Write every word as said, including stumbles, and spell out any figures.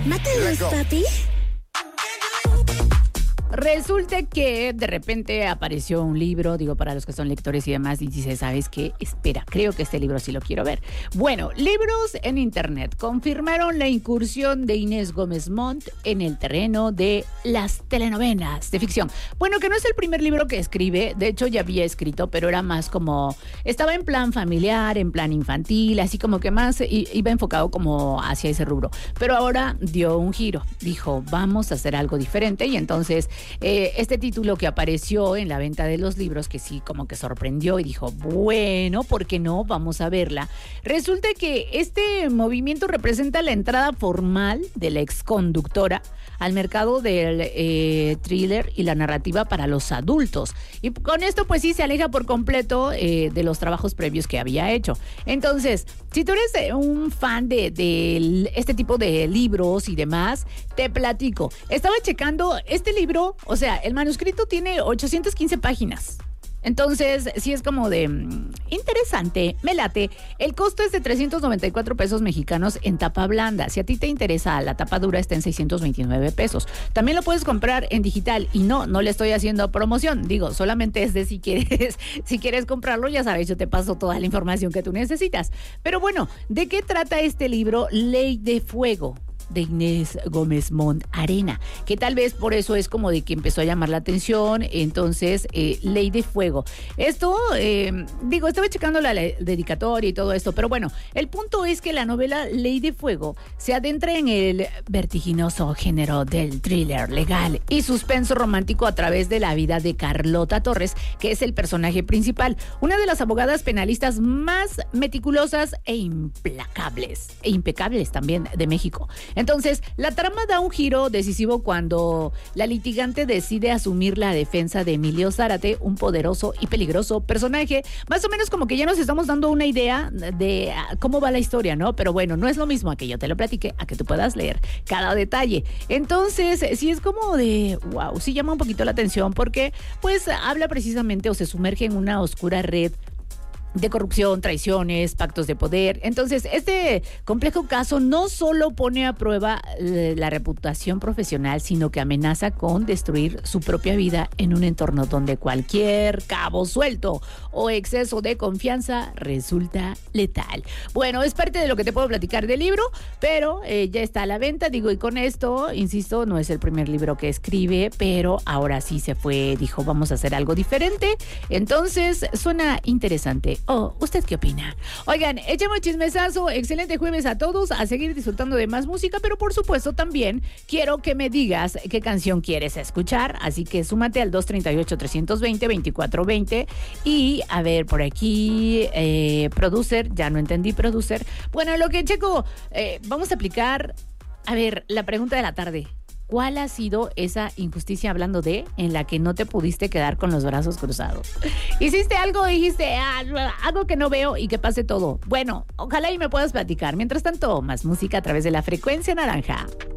Mátalos, papi. Resulta que de repente apareció un libro, digo, para los que son lectores y demás, y dice, ¿sabes qué? Espera, creo que este libro sí lo quiero ver. Bueno, libros en internet confirmaron la incursión de Inés Gómez Montt en el terreno de las telenovelas de ficción. Bueno, que no es el primer libro que escribe, de hecho ya había escrito, pero era más como, estaba en plan familiar, en plan infantil, así como que más iba enfocado como hacia ese rubro. Pero ahora dio un giro, dijo, vamos a hacer algo diferente, y entonces Eh, este título que apareció en la venta de los libros, que sí como que sorprendió y dijo, bueno, ¿por qué no? Vamos a verla. Resulta que este movimiento representa la entrada formal de la exconductora al mercado del eh, thriller y la narrativa para los adultos. Y con esto pues sí se aleja por completo eh, de los trabajos previos que había hecho. Entonces, si tú eres un fan de, de este tipo de libros y demás, te platico. Estaba checando este libro, o sea, el manuscrito tiene ochocientas quince páginas. Entonces, sí es como de mmm, interesante, me late. El costo es de trescientos noventa y cuatro pesos mexicanos en tapa blanda. Si a ti te interesa, la tapa dura está en seiscientos veintinueve pesos. También lo puedes comprar en digital y no, no le estoy haciendo promoción. Digo, solamente es de si quieres, si quieres comprarlo, ya sabes, yo te paso toda la información que tú necesitas. Pero bueno, ¿de qué trata este libro? Ley de Fuego, de Inés Gómez Montt Arena, que tal vez por eso es como de que empezó a llamar la atención. Entonces, eh, Ley de Fuego. Esto, eh, digo, estaba checando la le- dedicatoria y todo esto, pero bueno, el punto es que la novela Ley de Fuego se adentra en el vertiginoso género del thriller legal y suspenso romántico a través de la vida de Carlota Torres, que es el personaje principal, una de las abogadas penalistas más meticulosas e implacables, e impecables también de México. Entonces, la trama da un giro decisivo cuando la litigante decide asumir la defensa de Emilio Zárate, un poderoso y peligroso personaje. Más o menos como que ya nos estamos dando una idea de cómo va la historia, ¿no? Pero bueno, no es lo mismo a que yo te lo platique, a que tú puedas leer cada detalle. Entonces, sí es como de, wow, sí llama un poquito la atención porque pues habla precisamente o se sumerge en una oscura red de corrupción, traiciones, pactos de poder. Entonces, este complejo caso no solo pone a prueba eh, la reputación profesional, sino que amenaza con destruir su propia vida en un entorno donde cualquier cabo suelto o exceso de confianza resulta letal. Bueno, es parte de lo que te puedo platicar del libro, pero eh, ya está a la venta, digo, y con esto, insisto, no es el primer libro que escribe, pero ahora sí se fue, dijo, vamos a hacer algo diferente. Entonces, suena interesante. Oh, ¿usted qué opina? Oigan, echemos chismesazo, excelente jueves a todos, a seguir disfrutando de más música, pero por supuesto también quiero que me digas qué canción quieres escuchar, así que súmate al dos treinta y ocho, trescientos veinte, veinticuatro veinte y a ver, por aquí, eh, producer, ya no entendí producer. Bueno, lo que checo, eh, vamos a aplicar, a ver, la pregunta de la tarde. ¿Cuál ha sido esa injusticia, hablando de, en la que no te pudiste quedar con los brazos cruzados? ¿Hiciste algo? Dijiste ah, algo que no veo y que pase todo. Bueno, ojalá y me puedas platicar. Mientras tanto, más música a través de la frecuencia naranja.